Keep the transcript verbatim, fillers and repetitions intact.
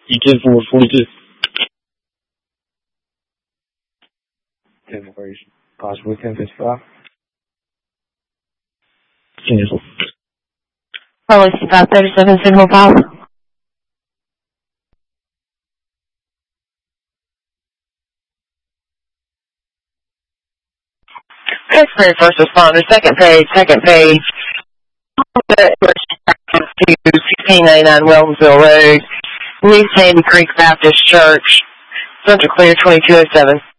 You ten four forty-two. ten four, possibly ten fifty-five. Cancel. Policy five thirty-seven, signal five. Pittsburgh first responder, second page, second page. sixteen ninety-nine Weldonsville Road, New Sandy Creek Baptist Church, Central Clear twenty-two oh seven.